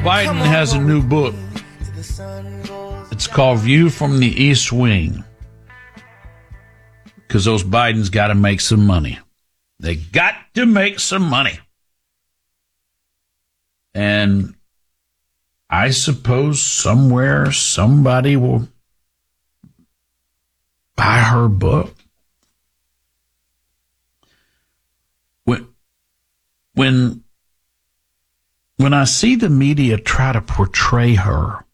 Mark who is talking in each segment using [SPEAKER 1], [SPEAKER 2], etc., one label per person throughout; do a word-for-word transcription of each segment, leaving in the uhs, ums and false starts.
[SPEAKER 1] Biden has a new book. It's called View from the East Wing. Because those Bidens got to make some money. They got to make some money. And I suppose somewhere somebody will buy her book. When, when, when I see the media try to portray her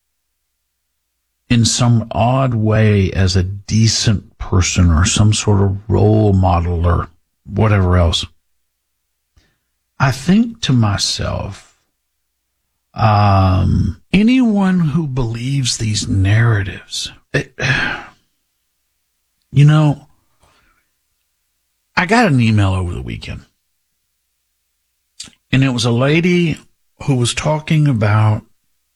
[SPEAKER 1] in some odd way as a decent person or some sort of role model or whatever else, I think to myself, um, anyone who believes these narratives, it, you know, I got an email over the weekend, and it was a lady who was talking about,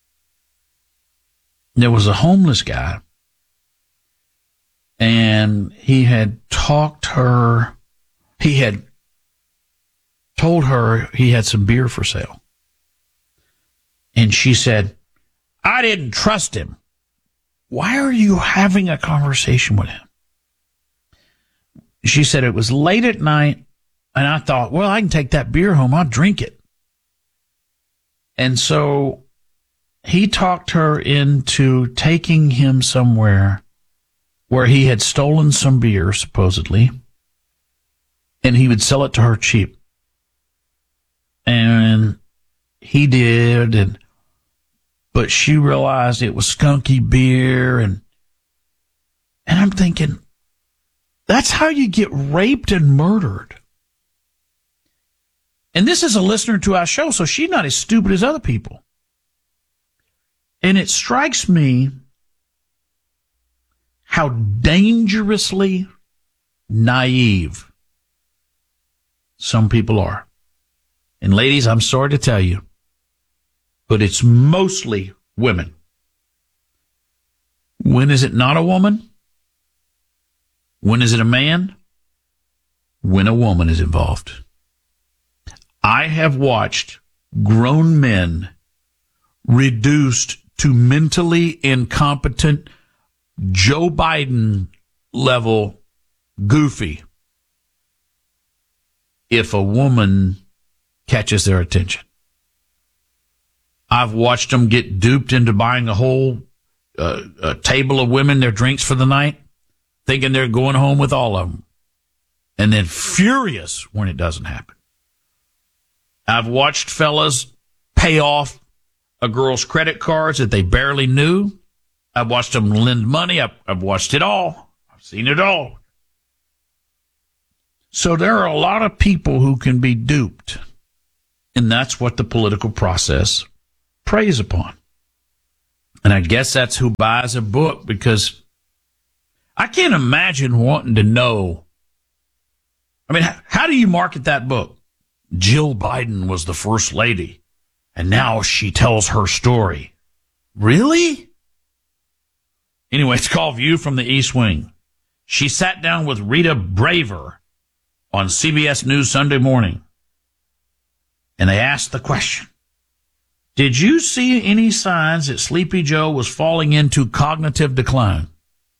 [SPEAKER 1] there was a homeless guy, and he had talked her, he had told her he had some beer for sale. And she said, I didn't trust him. Why are you having a conversation with him? She said it was late at night, and I thought, well, I can take that beer home. I'll drink it. And so he talked her into taking him somewhere where he had stolen some beer, supposedly, and he would sell it to her cheap. And he did, and but she realized it was skunky beer, and and I'm thinking, that's how you get raped and murdered. And this is a listener to our show, so she's not as stupid as other people. And it strikes me how dangerously naive some people are. And ladies, I'm sorry to tell you, but it's mostly women. When is it not a woman? When is it a man? When a woman is involved. I have watched grown men reduced to mentally incompetent, Joe Biden level goofy if a woman catches their attention. I've watched them get duped into buying a whole uh, a table of women their drinks for the night, thinking they're going home with all of them, and then furious when it doesn't happen. I've watched fellas pay off a girl's credit cards that they barely knew. I've watched them lend money. I've, I've watched it all. I've seen it all. So there are a lot of people who can be duped, and that's what the political process preys upon. And I guess that's who buys a book, because I can't imagine wanting to know. I mean, how do you market that book? Jill Biden was the first lady, and now she tells her story. Really? Anyway, it's called View from the East Wing. She sat down with Rita Braver on C B S News Sunday morning, and they asked the question, did you see any signs that Sleepy Joe was falling into cognitive decline?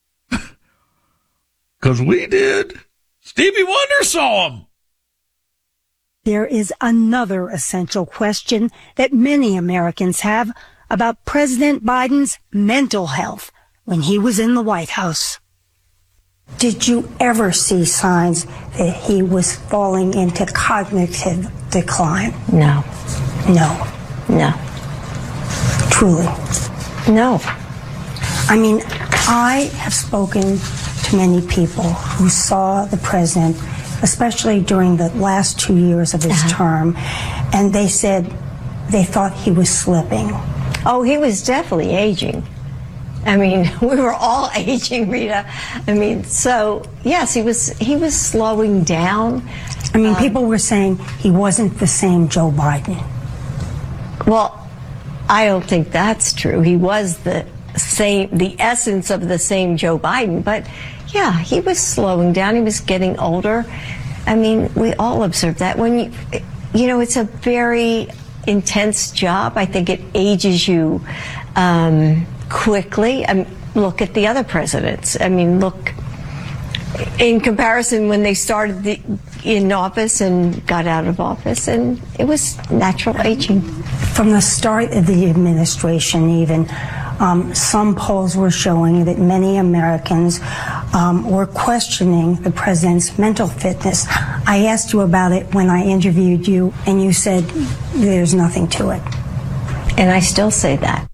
[SPEAKER 1] Because we did. Stevie Wonder saw him.
[SPEAKER 2] There is another essential question that many Americans have about President Biden's mental health when he was in the White House. Did you ever see signs that he was falling into cognitive decline?
[SPEAKER 3] No.
[SPEAKER 2] No.
[SPEAKER 3] No.
[SPEAKER 2] Truly?
[SPEAKER 3] No.
[SPEAKER 2] I mean, I have spoken to many people who saw the president, especially during the last two years of his uh-huh. term, and they said they thought he was slipping.
[SPEAKER 3] Oh, he was definitely aging. I mean, we were all aging, Rita. I mean, so yes, he was he was slowing down.
[SPEAKER 2] I mean,
[SPEAKER 3] um,
[SPEAKER 2] people were saying he wasn't the same Joe Biden.
[SPEAKER 3] Well, I don't think that's true. He was the same, the essence of the same Joe Biden, but yeah, he was slowing down. He was getting older. I mean, we all observed that. When you, you know, it's a very intense job. I think it ages you um, quickly. I mean, look at the other presidents. I mean, look, in comparison when they started the, in office and got out of office, and it was natural aging.
[SPEAKER 2] From the start of the administration, even, um, some polls were showing that many Americans um, were questioning the president's mental fitness. I asked you about it when I interviewed you, and you said there's nothing to it.
[SPEAKER 3] And I still say that.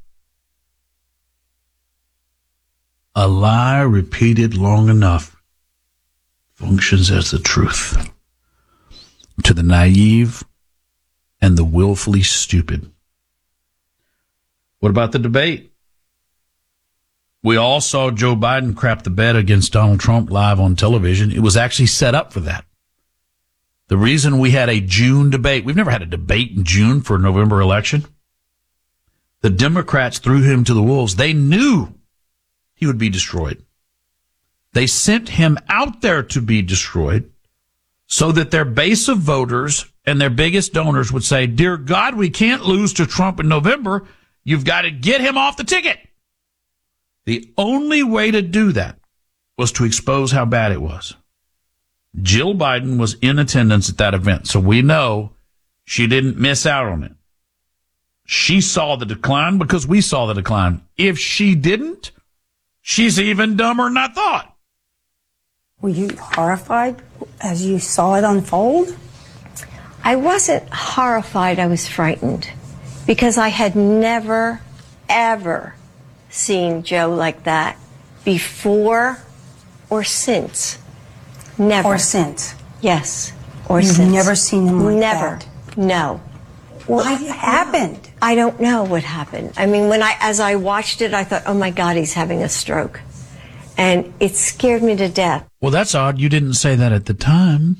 [SPEAKER 1] A lie repeated long enough functions as the truth to the naive and the willfully stupid. What about the debate? We all saw Joe Biden crap the bed against Donald Trump live on television. It was actually set up for that. The reason we had a June debate, we've never had a debate in June for a November election. The Democrats threw him to the wolves. They knew he would be destroyed. They sent him out there to be destroyed so that their base of voters and their biggest donors would say, dear God, we can't lose to Trump in November. You've got to get him off the ticket. The only way to do that was to expose how bad it was. Jill Biden was in attendance at that event, so we know she didn't miss out on it. She saw the decline because we saw the decline. If she didn't, she's even dumber than I thought.
[SPEAKER 2] Were you horrified as you saw it unfold?
[SPEAKER 3] I wasn't horrified. I was frightened because I had never, ever seen Joe like that before or since. Never.
[SPEAKER 2] Or since?
[SPEAKER 3] Yes. Or
[SPEAKER 2] You've
[SPEAKER 3] since.
[SPEAKER 2] never seen him like
[SPEAKER 3] never.
[SPEAKER 2] that?
[SPEAKER 3] No.
[SPEAKER 2] What happened?
[SPEAKER 3] I don't know what happened. I mean, when I, as I watched it, I thought, oh my God, he's having a stroke. And it scared me to death.
[SPEAKER 1] Well, that's odd. You didn't say that at the time.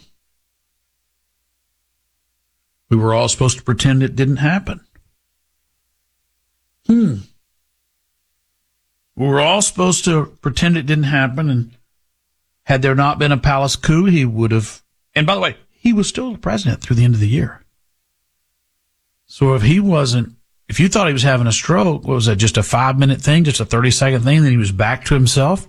[SPEAKER 1] We were all supposed to pretend it didn't happen. Hmm. We were all supposed to pretend it didn't happen, and had there not been a palace coup, he would have... And by the way, he was still the president through the end of the year. So if he wasn't... If you thought he was having a stroke, what was that, just a five-minute thing, just a thirty-second thing, then he was back to himself?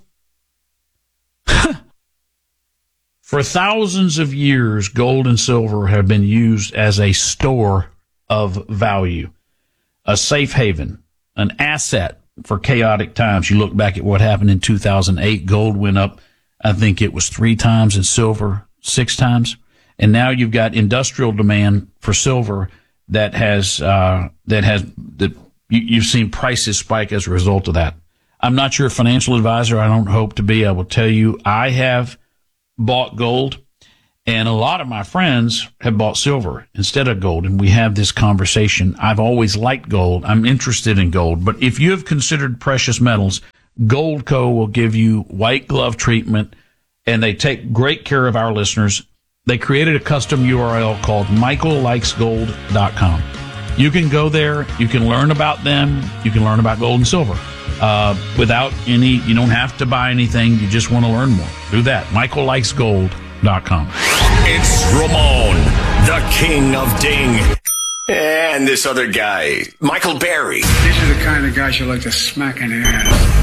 [SPEAKER 1] For thousands of years, gold and silver have been used as a store of value, a safe haven, an asset for chaotic times. You look back at what happened in two thousand eight, gold went up, I think it was three times, and silver six times. And now you've got industrial demand for silver that has, uh, that has, that you, you've seen prices spike as a result of that. I'm not your financial advisor. I don't hope to be. I will tell you, I have bought gold, and a lot of my friends have bought silver instead of gold. And we have this conversation. I've always liked gold. I'm interested in gold. But if you have considered precious metals, Goldco will give you white glove treatment, and they take great care of our listeners. They created a custom U R L called michael likes gold dot com. You can go there. You can learn about them. You can learn about gold and silver. Uh, without any, you don't have to buy anything. You just want to learn more. Do that. michael likes gold dot com.
[SPEAKER 4] It's Ramon, the king of ding. And this other guy, Michael Berry.
[SPEAKER 5] These are the kind of guys you like to smack in the ass.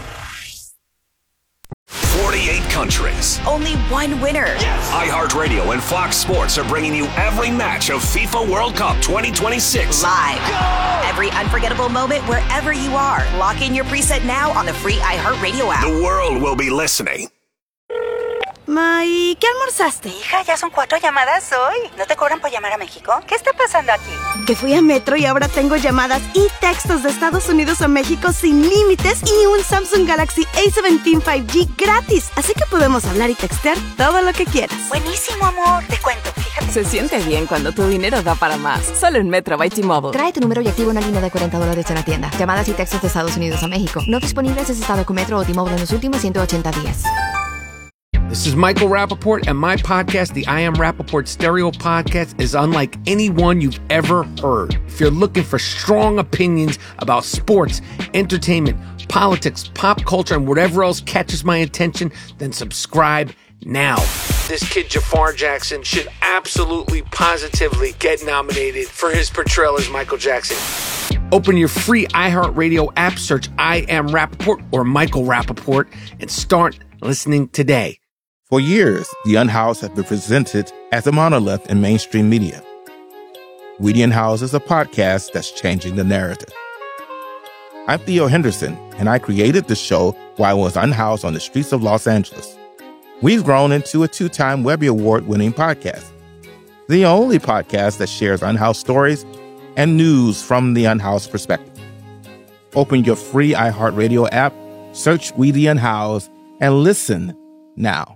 [SPEAKER 4] forty-eight countries.
[SPEAKER 6] Only one winner.
[SPEAKER 4] Yes. iHeartRadio and Fox Sports are bringing you every match of FIFA World Cup twenty twenty-six.
[SPEAKER 6] Live. Go! Every unforgettable moment wherever you are. Lock in your preset now on the free iHeartRadio app.
[SPEAKER 4] The world will be listening.
[SPEAKER 7] Ma, ¿y qué almorzaste?
[SPEAKER 8] Hija, ya son cuatro llamadas hoy. ¿No te cobran por llamar a México? ¿Qué está pasando aquí?
[SPEAKER 7] Que fui a Metro y ahora tengo llamadas y textos de Estados Unidos a México sin límites y un Samsung Galaxy A diecisiete cinco G gratis. Así que podemos hablar y textear todo lo que quieras.
[SPEAKER 8] Buenísimo, amor. Te cuento, fíjate.
[SPEAKER 9] Se siente bien cuando tu dinero da para más. Solo en Metro by T-Mobile.
[SPEAKER 10] Trae tu número y activa una línea de cuarenta dólares en la tienda. Llamadas y textos de Estados Unidos a México. No disponibles en estado con Metro o T-Mobile en los últimos ciento ochenta días.
[SPEAKER 11] This is Michael Rappaport, and my podcast, the I Am Rappaport Stereo Podcast, is unlike any one you've ever heard. If you're looking for strong opinions about sports, entertainment, politics, pop culture, and whatever else catches my attention, then subscribe now. this kid Jafar Jackson should absolutely, positively get nominated for his portrayal as Michael Jackson. Open your free iHeartRadio app, search I Am Rappaport or Michael Rappaport, and start listening today.
[SPEAKER 12] For years, The Unhoused have been presented as a monolith in mainstream media. We the Unhoused is a podcast that's changing the narrative. I'm Theo Henderson, and I created the show while I was unhoused on the streets of Los Angeles. We've grown into a two-time Webby Award-winning podcast, the only podcast that shares unhoused stories and news from the unhoused perspective. Open your free iHeartRadio app, search We the Unhoused, and listen now.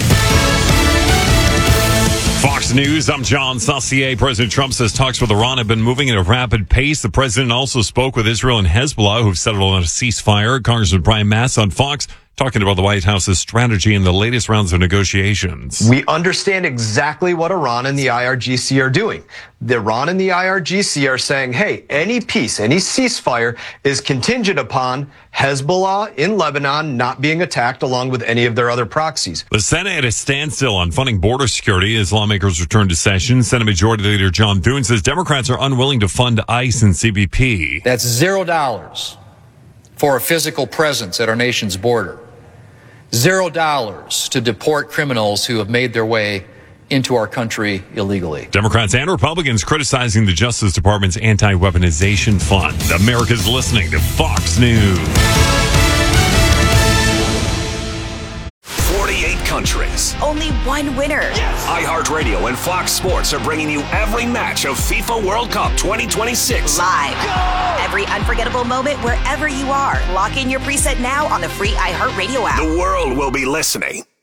[SPEAKER 13] Fox News, I'm John Saucier. President Trump says talks with Iran have been moving at a rapid pace. The president also spoke with Israel and Hezbollah, who've settled on a ceasefire. Congressman Brian Mast on Fox talking about the White House's strategy in the latest rounds of negotiations.
[SPEAKER 14] We understand exactly what Iran and the I R G C are doing. The Iran and the I R G C are saying, hey, any peace, any ceasefire is contingent upon Hezbollah in Lebanon not being attacked along with any of their other proxies.
[SPEAKER 13] The Senate at a standstill on funding border security as lawmakers return to session. Senate Majority Leader John Thune says Democrats are unwilling to fund ICE and C B P.
[SPEAKER 15] That's zero dollars for a physical presence at our nation's border. Zero dollars to deport criminals who have made their way into our country illegally.
[SPEAKER 13] Democrats and Republicans criticizing the Justice Department's anti-weaponization fund. America's listening to Fox News.
[SPEAKER 4] forty-eight countries.
[SPEAKER 6] Only one winner.
[SPEAKER 4] Yes. iHeartRadio and Fox Sports are bringing you every match of FIFA World Cup twenty twenty-six.
[SPEAKER 6] Live. Go! Every unforgettable moment wherever you are. Lock in your preset now on the free iHeartRadio app.
[SPEAKER 4] The world will be listening.